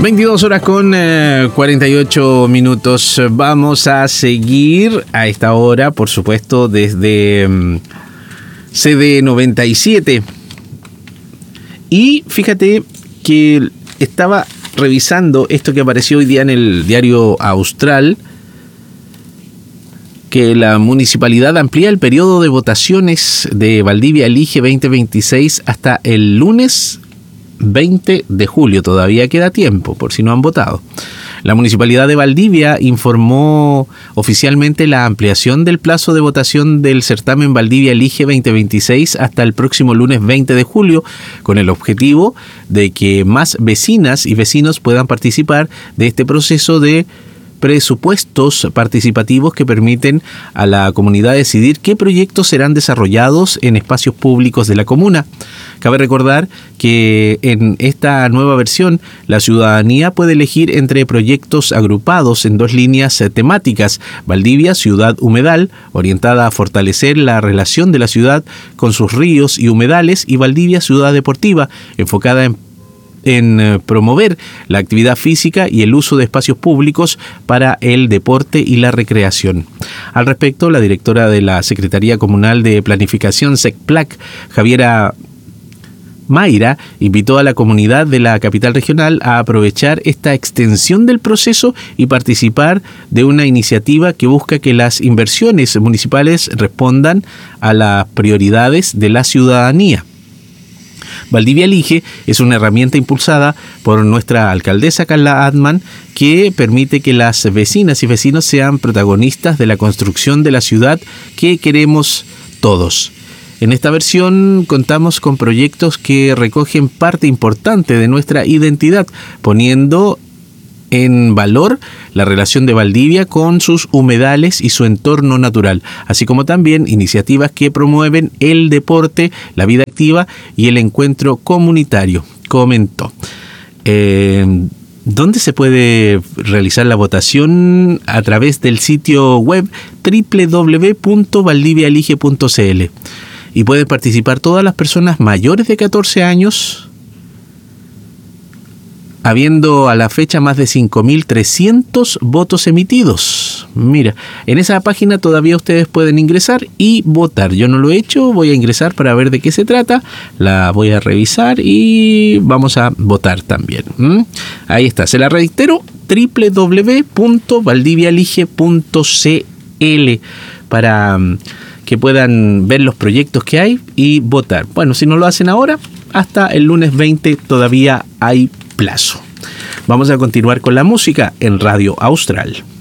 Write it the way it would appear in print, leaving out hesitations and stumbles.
22 horas con 48 minutos. Vamos a seguir a esta hora, por supuesto, desde CD97. Y fíjate que estaba revisando esto que apareció hoy día en el diario Austral, que la municipalidad amplía el periodo de votaciones de Valdivia Elige 2026 hasta el lunes 20 de julio. Todavía queda tiempo, por si no han votado. La Municipalidad de Valdivia informó oficialmente la ampliación del plazo de votación del certamen Valdivia Elige 2026 hasta el próximo lunes 20 de julio, con el objetivo de que más vecinas y vecinos puedan participar de este proceso de presupuestos participativos que permiten a la comunidad decidir qué proyectos serán desarrollados en espacios públicos de la comuna. Cabe recordar que en esta nueva versión la ciudadanía puede elegir entre proyectos agrupados en dos líneas temáticas: Valdivia Ciudad Humedal, orientada a fortalecer la relación de la ciudad con sus ríos y humedales, y Valdivia Ciudad Deportiva, enfocada en promover la actividad física y el uso de espacios públicos para el deporte y la recreación. Al respecto, la directora de la Secretaría Comunal de Planificación, SECPLAC, Javiera Mayra, invitó a la comunidad de la capital regional a aprovechar esta extensión del proceso y participar de una iniciativa que busca que las inversiones municipales respondan a las prioridades de la ciudadanía. Valdivia Elige es una herramienta impulsada por nuestra alcaldesa Carla Atman, que permite que las vecinas y vecinos sean protagonistas de la construcción de la ciudad que queremos todos. En esta versión contamos con proyectos que recogen parte importante de nuestra identidad, poniendo en valor la relación de Valdivia con sus humedales y su entorno natural, así como también iniciativas que promueven el deporte, la vida activa y el encuentro comunitario, comentó. ¿Dónde se puede realizar la votación? A través del sitio web www.valdiviaelige.cl, y pueden participar todas las personas mayores de 14 años, habiendo a la fecha más de 5.300 votos emitidos. Mira, en esa página todavía ustedes pueden ingresar y votar. Yo no lo he hecho, voy a ingresar para ver de qué se trata, la voy a revisar y vamos a votar también. Ahí está, se la reitero, www.valdiviaelige.cl, para que puedan ver los proyectos que hay y votar. Bueno, si no lo hacen ahora, hasta el lunes 20 todavía hay plazo. Vamos a continuar con la música en Radio Austral.